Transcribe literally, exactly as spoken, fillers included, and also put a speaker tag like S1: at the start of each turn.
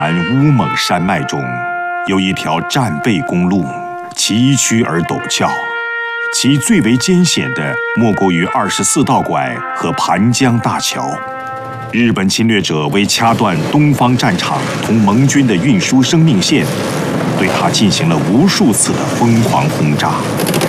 S1: 乌蒙山脉中，有一条战备公路，崎岖而陡峭，其最为艰险的莫过于二十四道拐和盘江大桥。日本侵略者为掐断东方战场同盟军的运输生命线，对它进行了无数次的疯狂轰炸。